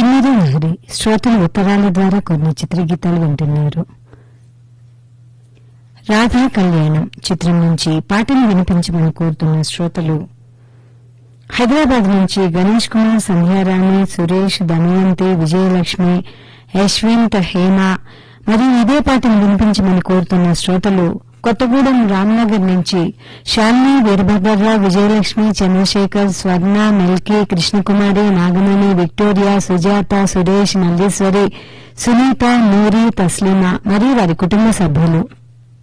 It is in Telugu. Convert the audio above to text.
మన్మధు లహరి శ్రోతల ఉత్తరాల ద్వారా కొన్ని చిత్రగీతాలు వింటున్నారు. రాధా కళ్యాణం చిత్రం నుంచి పాటను వినిపించమని కోరుతున్న శ్రోతలు హైదరాబాద్ నుంచి గణేష్ కుమార్, సంధ్యారాణి, సురేష్, ధనవంతి, విజయలక్ష్మి, యశ్వంత్, హేమ మరియు ఇదే పాటను వినిపించమని కోరుతున్న శ్రోతలు కొత్తగూడెం రామ్నగర్ నుంచి శాలిని, వీరభద్రరావు, విజయలక్ష్మి, చంద్రశేఖర్, స్వర్ణ, మిల్కీ, కృష్ణకుమారి, నాగమణి, విక్టోరియా, సుజాత, సురేష్, మల్లీశ్వరి, సునీత, నూరి, తస్లీమా మరియు వారి కుటుంబ సభ్యులు.